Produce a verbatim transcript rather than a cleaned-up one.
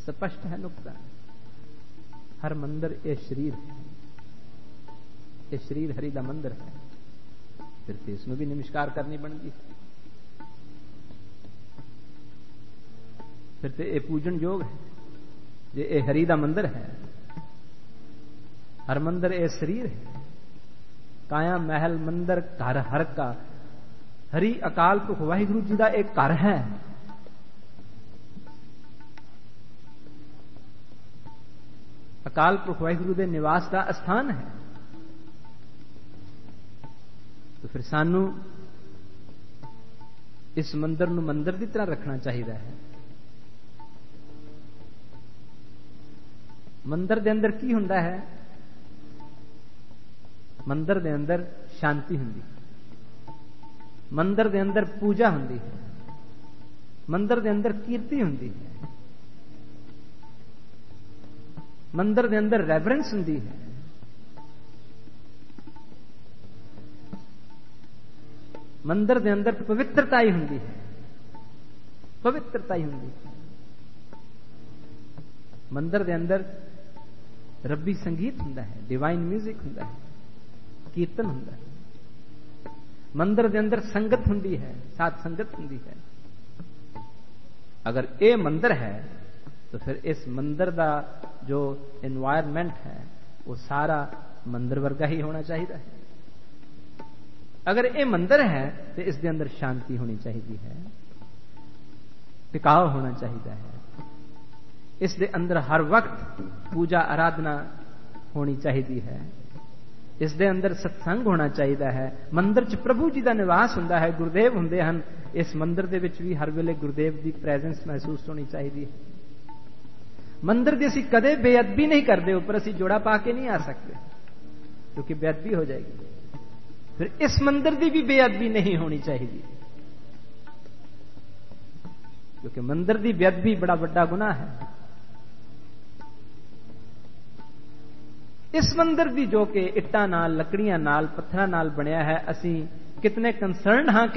स्पष्ट है नुकता। हर मंदिर ये शरीर है, ये शरीर हरि दा मंदिर है, फिर तो इसमें भी नमस्कार करनी बनती है। फिर तो ये पूजन योग है जे ये हरि दा मंदिर है। हर मंदिर ये शरीर है। काया महल मंदिर घर हर का, हरि अकाल पुरख वाहिगुरु जी का एक घर है। अकाल पुरख वाहिगुरु के निवास का स्थान है। तो फिर सानू इस मंदिर नूं मंदिर की तरह रखना चाहिए है। मंदिर के अंदर की हुंदा है? मंदिर के अंदर शांति हुंदी, मंदिर के अंदर पूजा हुंदी है, मंदिर के अंदर कीर्ति हुंदी है, मंदिर के अंदर रेवरेंस हुंदी है। मंदिर के अंदर पवित्रता ही हुंदी है, पवित्रता ही हुंदी है। मंदिर के अंदर रब्बी संगीत हुंदा है, डिवाइन म्यूजिक हुंदा है, कीर्तन हुंदा है। मंदिर के अंदर संगत हुंदी है, साथ संगत हुंदी है। अगर ये मंदिर है तो फिर इस मंदिर का जो एनवायरमेंट है वो सारा मंदिर वर्गा ही होना चाहिए है। अगर ये मंदिर है तो इसके अंदर शांति होनी चाहिए है, टिकाव होना चाहिए है। इसके अंदर हर वक्त पूजा आराधना होनी चाहिए है। इसके अंदर सत्संग होना चाहिए है। मंदिर च प्रभु जी का निवास हुंदा है, गुरुदेव हुंदे हन। इस मंदिर दे विच भी हर वेले गुरुदेव की प्रेजेंस महसूस होनी चाहिए है। मंदिर की असीं कदे बेअदबी नहीं करते, ऊपर असीं जोड़ा पा के नहीं आ सकते क्योंकि बेअदबी हो जाएगी। फिर इस मंदिर की भी बेअदबी नहीं होनी चाहिए क्योंकि मंदिर की बेअदबी बड़ा बड़ा गुनाह है। इस मंदिर की जो कि इट्टां नाल, लकड़ियां नाल, पत्थरां नाल बनिया है, असीं कितने कंसर्न हाँ